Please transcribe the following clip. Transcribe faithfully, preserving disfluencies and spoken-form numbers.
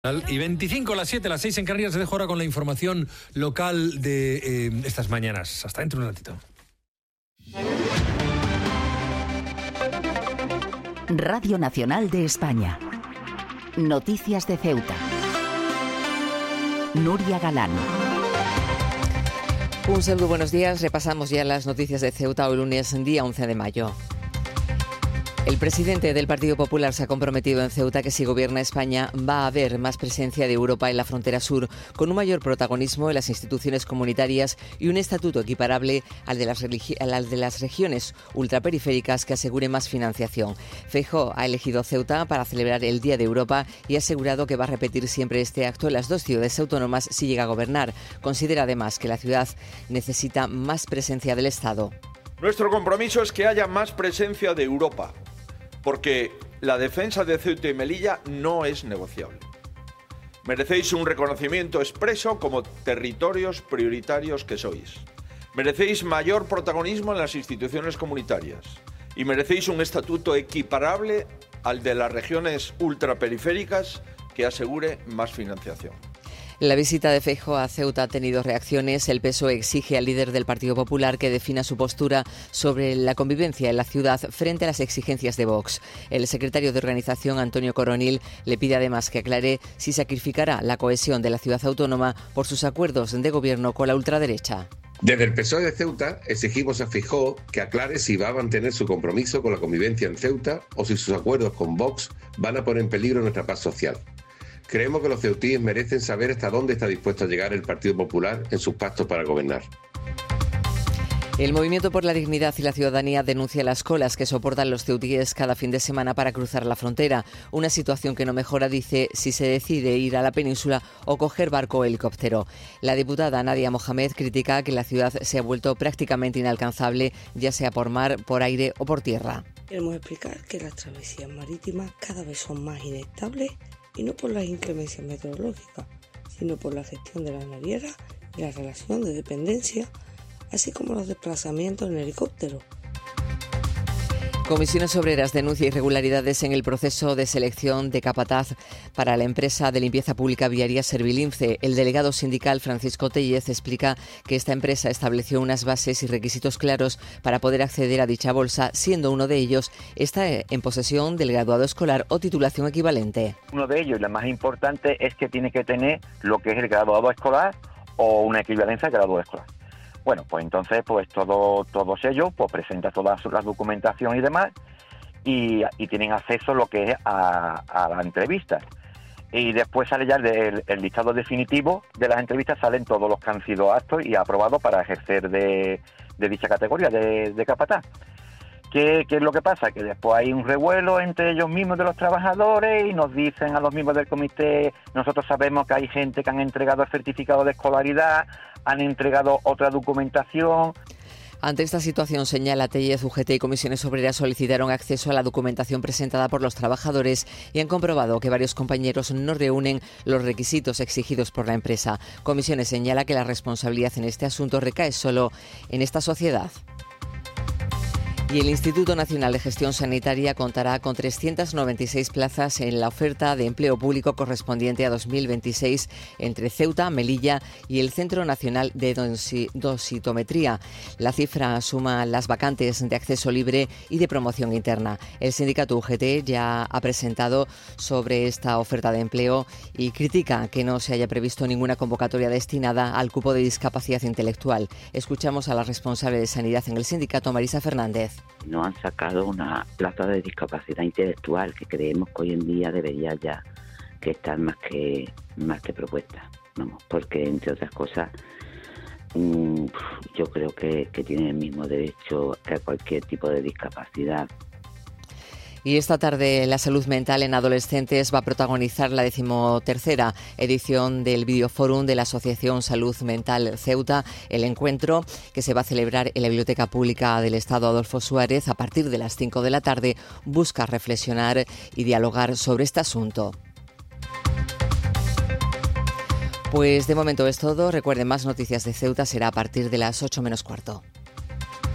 Y veinticinco a las siete, las seis en Canarias. Se dejo ahora con la información local de eh, estas mañanas. Hasta dentro de un ratito. Radio Nacional de España. Noticias de Ceuta. Nuria Galán. Un saludo, buenos días. Repasamos ya las noticias de Ceuta hoy lunes, día once de mayo. El presidente del Partido Popular se ha comprometido en Ceuta que si gobierna España va a haber más presencia de Europa en la frontera sur, con un mayor protagonismo en las instituciones comunitarias y un estatuto equiparable al de las, religi- al de las regiones ultraperiféricas que asegure más financiación. Feijóo ha elegido Ceuta para celebrar el Día de Europa y ha asegurado que va a repetir siempre este acto en las dos ciudades autónomas si llega a gobernar. Considera además que la ciudad necesita más presencia del Estado. Nuestro compromiso es que haya más presencia de Europa, porque la defensa de Ceuta y Melilla no es negociable. Merecéis un reconocimiento expreso como territorios prioritarios que sois. Merecéis mayor protagonismo en las instituciones comunitarias y merecéis un estatuto equiparable al de las regiones ultraperiféricas que asegure más financiación. La visita de Feijóo a Ceuta ha tenido reacciones. El P S O E exige al líder del Partido Popular que defina su postura sobre la convivencia en la ciudad frente a las exigencias de Vox. El secretario de Organización, Antonio Coronil, le pide además que aclare si sacrificará la cohesión de la ciudad autónoma por sus acuerdos de gobierno con la ultraderecha. Desde el P S O E de Ceuta exigimos a Feijóo que aclare si va a mantener su compromiso con la convivencia en Ceuta o si sus acuerdos con Vox van a poner en peligro nuestra paz social. Creemos que los ceutíes merecen saber hasta dónde está dispuesto a llegar el Partido Popular en sus pactos para gobernar. El Movimiento por la Dignidad y la Ciudadanía denuncia las colas que soportan los ceutíes cada fin de semana para cruzar la frontera. Una situación que no mejora, dice, si se decide ir a la península o coger barco o helicóptero. La diputada Nadia Mohamed critica que la ciudad se ha vuelto prácticamente inalcanzable, ya sea por mar, por aire o por tierra. Queremos explicar que las travesías marítimas cada vez son más inestables, y no por las inclemencias meteorológicas, sino por la gestión de las navieras y la relación de dependencia, así como los desplazamientos en helicóptero. Comisiones Obreras denuncia irregularidades en el proceso de selección de capataz para la empresa de limpieza pública viaria Servilince. El delegado sindical Francisco Tellez explica que esta empresa estableció unas bases y requisitos claros para poder acceder a dicha bolsa, siendo uno de ellos está en posesión del graduado escolar o titulación equivalente. Uno de ellos, y la más importante, es que tiene que tener lo que es el graduado escolar o una equivalencia al graduado escolar. Bueno, pues entonces pues todo, todos ellos pues presentan toda la documentación y demás y, y tienen acceso a lo que es a, a la entrevista. Y después sale ya el, el listado definitivo de las entrevistas, salen todos los que han sido aptos y aprobados para ejercer de, de dicha categoría de, de capataz. ¿Qué, ¿Qué es lo que pasa? Que después hay un revuelo entre ellos mismos de los trabajadores y nos dicen a los miembros del comité, nosotros sabemos que hay gente que han entregado el certificado de escolaridad, han entregado otra documentación. Ante esta situación, señala Tellez, U G T y Comisiones Obreras solicitaron acceso a la documentación presentada por los trabajadores y han comprobado que varios compañeros no reúnen los requisitos exigidos por la empresa. Comisiones señala que la responsabilidad en este asunto recae solo en esta sociedad. Y el Instituto Nacional de Gestión Sanitaria contará con trescientas noventa y seis plazas en la oferta de empleo público correspondiente a dos mil veintiséis entre Ceuta, Melilla y el Centro Nacional de Dositometría. La cifra suma las vacantes de acceso libre y de promoción interna. El sindicato U G T ya ha presentado sobre esta oferta de empleo y critica que no se haya previsto ninguna convocatoria destinada al cupo de discapacidad intelectual. Escuchamos a la responsable de Sanidad en el sindicato, Marisa Fernández. No han sacado una plaza de discapacidad intelectual que creemos que hoy en día debería ya que estar más que más que propuesta, vamos, porque entre otras cosas mmm, yo creo que, que tienen el mismo derecho que cualquier tipo de discapacidad. Y esta tarde la salud mental en adolescentes va a protagonizar la decimotercera edición del Videoforum de la Asociación Salud Mental Ceuta. El encuentro, que se va a celebrar en la Biblioteca Pública del Estado Adolfo Suárez a partir de las cinco de la tarde, busca reflexionar y dialogar sobre este asunto. Pues de momento es todo. Recuerden, más noticias de Ceuta será a partir de las ocho menos cuarto.